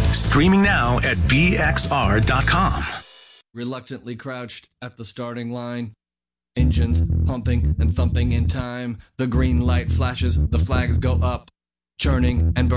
Streaming now at bxr.com. Reluctantly crouched at the starting line. Engines pumping and thumping in time. The green light flashes, the flags go up. Churning and burning.